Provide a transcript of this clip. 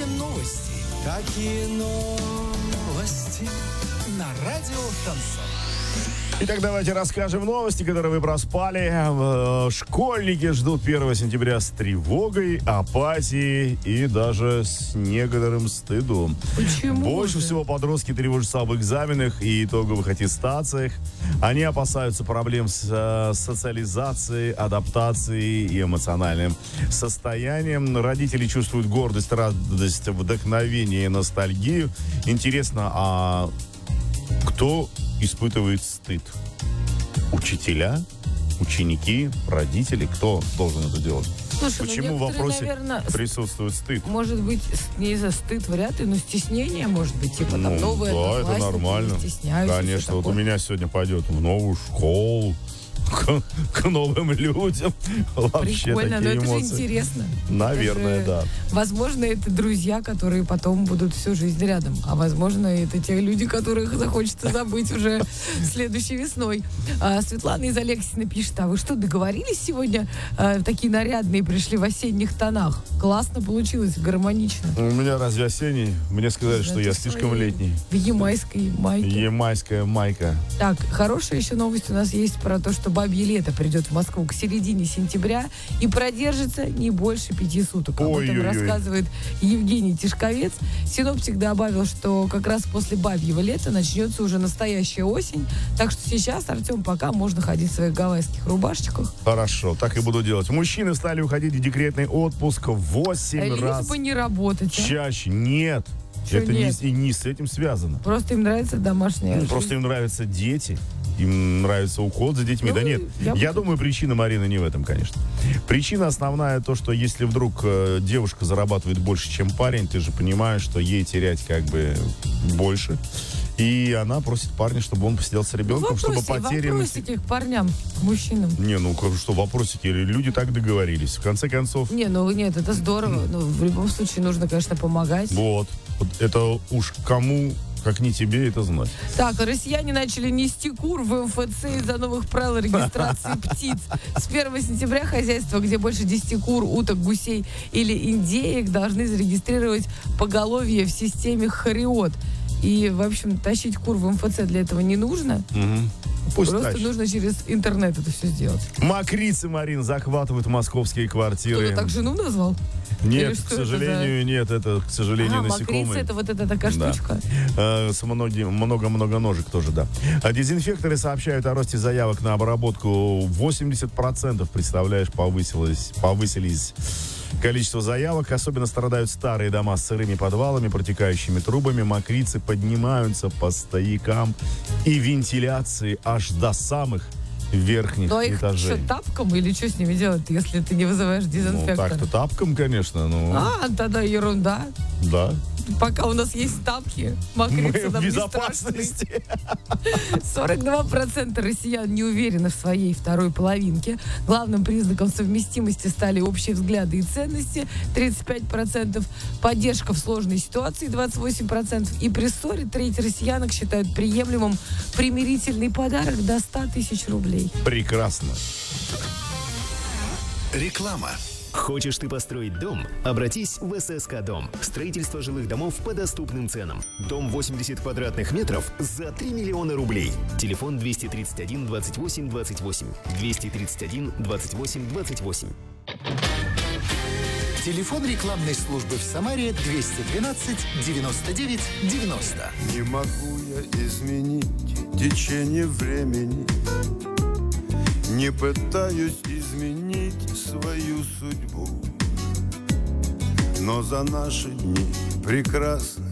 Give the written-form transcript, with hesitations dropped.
новости. Какие новости? На радио Шансон. Итак, давайте расскажем новости, которые вы проспали. Школьники ждут 1 сентября с тревогой, апатией и даже с некоторым стыдом. Почему? Больше всего подростки тревожатся об экзаменах и итоговых аттестациях. Они опасаются проблем с социализацией, адаптацией и эмоциональным состоянием. Родители чувствуют гордость, радость, вдохновение и ностальгию. Интересно, а кто испытывает стыд? Учителя, ученики, родители? Кто должен это делать? Слушай, Почему в вопросе присутствует стыд? Может быть, не за стыд вряд ли, но стеснение, может быть, типа там новые да, это нормально. Конечно, вот у меня сегодня пойдет в новую школу, к новым людям. Вообще прикольно, но это эмоции. же интересно. Наверное, да. Возможно, это друзья, которые потом будут всю жизнь рядом. А возможно, это те люди, которых захочется забыть уже следующей весной. Светлана из Алексина пишет: а вы что, договорились сегодня? Такие нарядные пришли в осенних тонах. Классно получилось, гармонично. У меня разве осенний? Мне сказали, что я слишком летний. В ямайской майке. Ямайская майка. Так, хорошая еще новость у нас есть про то, что бабье лето придет в Москву к середине сентября и продержится не больше 5 суток. Об этом рассказывает Евгений Тишковец. Синоптик добавил, что как раз после бабьего лета начнется уже настоящая осень. Так что сейчас, Артем, пока можно ходить в своих гавайских рубашечках. Хорошо, так и буду делать. Мужчины стали уходить в декретный отпуск 8 раз. Лишь бы не работать. Чаще. Нет. Что это нет? Не с этим связано. Просто им нравится домашняя жизнь. Просто им нравятся дети. Им нравится уход за детьми. Да нет, я думаю, причина, Марина, не в этом, конечно. Причина основная то, что если вдруг девушка зарабатывает больше, чем парень, ты же понимаешь, что ей терять как бы больше. И она просит парня, чтобы он посидел с ребенком, чтобы потери... Вопросики к парням, к мужчинам. Не, ну что, вопросики? Люди так договорились. В конце концов... Нет, это здорово. Но в любом случае нужно, конечно, помогать. Вот. Это уж кому... Как не тебе это знать. Так, россияне начали нести кур в МФЦ из-за новых правил регистрации птиц. С 1 сентября хозяйства, где больше 10 кур, уток, гусей или индеек, должны зарегистрировать поголовье в системе Хариот. И, в общем, тащить кур в МФЦ для этого не нужно. Пусть Просто тащит. нужно через интернет это все сделать. Мокрицы, Марин, захватывают московские квартиры. Кто-то так жену назвал? Нет, к сожалению, нет. Это, к сожалению, насекомые. Мокрицы, это вот эта такая штучка? С много-много ножек тоже, да. Дезинфекторы сообщают о росте заявок на обработку 80%, представляешь, повысились количество заявок. Особенно страдают старые дома с сырыми подвалами, протекающими трубами. Мокрицы поднимаются по стоякам и вентиляции аж до самых верхних но их этажей. что, тапком или что с ними делать, если ты не вызываешь дезинфектор? Ну, так-то тапком, конечно. Тогда ерунда. Да. Пока у нас есть тапки, мокрицы нам в не безопасности. 42% россиян не уверены в своей второй половинке. Главным признаком совместимости стали общие взгляды и ценности 35%, поддержка в сложной ситуации 28%, и при ссоре треть россиянок считают приемлемым примирительный подарок до 100 тысяч рублей. Прекрасно. Реклама. Хочешь ты построить дом? Обратись в ССК Дом. Строительство жилых домов по доступным ценам. Дом 80 квадратных метров за 3 миллиона рублей. Телефон 231 28 28. 231 28 28. Телефон рекламной службы в Самаре 212 99 90. Не могу я изменить течение времени. Не пытаюсь изменить свою судьбу, но за наши дни прекрасны